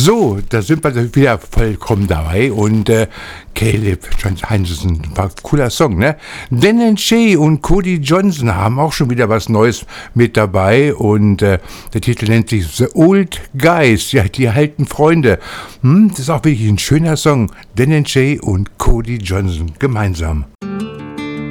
So, da sind wir wieder vollkommen dabei und Caleb Heinzen war ein cooler Song, ne? Dan Shay und Cody Johnson haben auch schon wieder was Neues mit dabei und der Titel nennt sich The Old Guys, ja, die alten Freunde. Das ist auch wirklich ein schöner Song. Dan Shay und Cody Johnson gemeinsam.